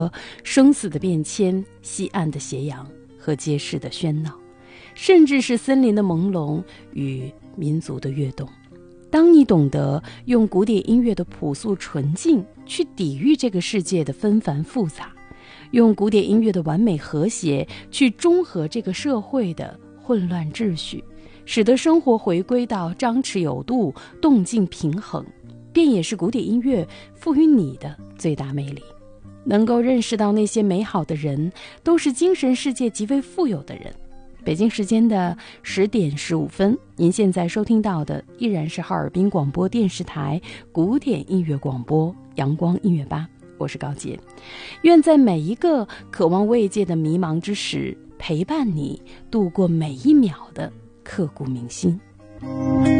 生死的变迁、西岸的斜阳和街市的喧闹，甚至是森林的朦胧与民族的跃动。当你懂得用古典音乐的朴素纯净去抵御这个世界的纷繁复杂，用古典音乐的完美和谐去中和这个社会的混乱秩序，使得生活回归到张弛有度、动静平衡，便也是古典音乐赋予你的最大魅力。能够认识到那些美好的人，都是精神世界极为富有的人。北京时间的10点15分，您现在收听到的依然是哈尔滨广播电视台古典音乐广播阳光音乐吧，我是高洁。愿在每一个渴望慰藉的迷茫之时，陪伴你度过每一秒的刻骨铭心。